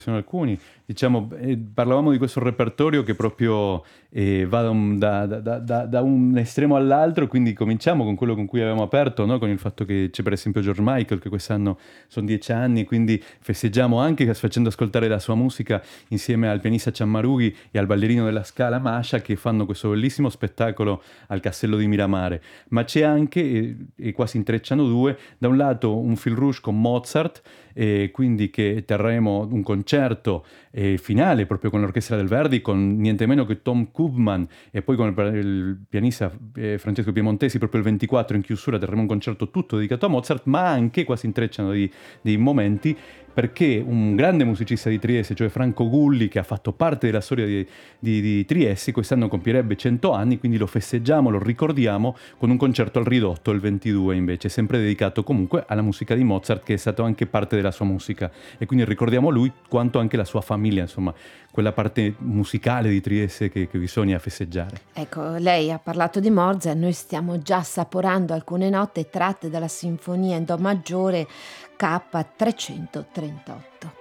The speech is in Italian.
sono alcuni. Diciamo, parlavamo di questo repertorio che proprio va da un estremo all'altro, quindi cominciamo con quello con cui avevamo aperto, no? Con il fatto che c'è per esempio George Michael, che quest'anno sono 10 anni, quindi festeggiamo anche facendo ascoltare la sua musica insieme al pianista Ciammarughi e al ballerino della Scala Masha, che fanno questo bellissimo spettacolo al Castello di Miramare. Ma c'è anche, e qua si intrecciano due, da un lato un fil rouge con Mozart, quindi che terremo un concerto finale proprio con l'orchestra del Verdi, con niente meno che Tom Koopman e poi con il pianista Francesco Piemontesi proprio il 24 in chiusura terremo un concerto tutto dedicato a Mozart, ma anche qua si intrecciano dei momenti perché un grande musicista di Trieste, cioè Franco Gulli, che ha fatto parte della storia di Trieste, quest'anno compierebbe 100 anni, quindi lo festeggiamo, lo ricordiamo con un concerto al Ridotto il 22 invece, sempre dedicato comunque alla musica di Mozart, che è stato anche parte della sua musica, e quindi ricordiamo lui quanto anche la sua famiglia, insomma, quella parte musicale di Trieste che bisogna festeggiare. Ecco, lei ha parlato di Mozart, noi stiamo già assaporando alcune note tratte dalla sinfonia in Do maggiore K338.